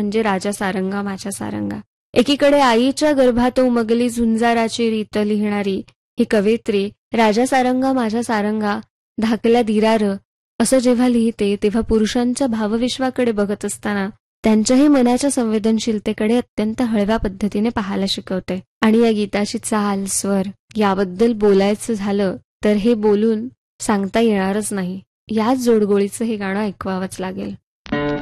म्हणजे राजा सारंगा माझ्या सारंगा. एकीकडे आईच्या गर्भात उमगली झुंजाराची रीत लिहिणारी ही कवयित्री राजा सारंगा माझ्या सारंगा धाकल्या धीरार असं जेव्हा लिहिते तेव्हा पुरुषांच्या भावविश्वाकडे बघत असताना त्यांच्याही मनाच्या संवेदनशीलतेकडे अत्यंत हळव्या पद्धतीने पाहायला शिकवते. आणि या गीताची चाल, स्वर याबद्दल बोलायचं झालं तर हे बोलून सांगता येणारच नाही. याच जोडगोळीचं हे गाणं ऐकवावंच लागेल.